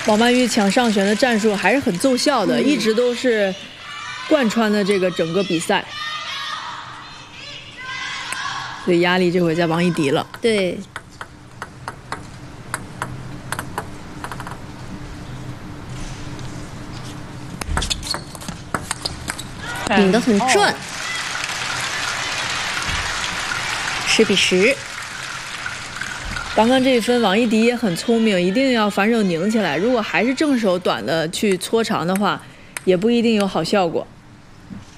王曼玉抢上旋的战术还是很奏效的，一直都是贯穿的这个整个比赛。所以压力这回在王艺迪了。 对。拧得很转，10比10。 刚刚这一分，王艺迪也很聪明，一定要反手拧起来。如果还是正手短的去搓长的话，也不一定有好效果。